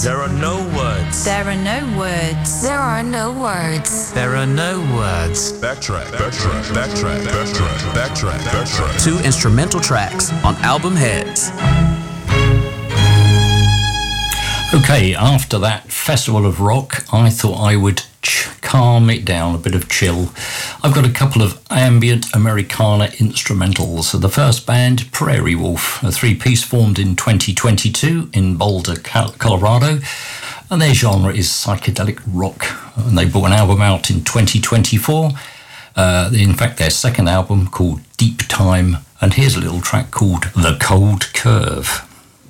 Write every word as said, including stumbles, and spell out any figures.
There are no words. There are no words. There are no words. There are no words. Backtrack, backtrack, backtrack, backtrack, backtrack, backtrack. Two instrumental tracks on album Heads. Okay, after that festival of rock, I thought I would ch- calm it down, a bit of chill. I've got a couple of ambient Americana instrumentals. The first band, Prairie Wolf, a three-piece formed in twenty twenty-two in Boulder, Colorado, and their genre is psychedelic rock. And they brought an album out in twenty twenty-four. Uh, in fact, their second album called Deep Time, and here's a little track called The Cold Curve.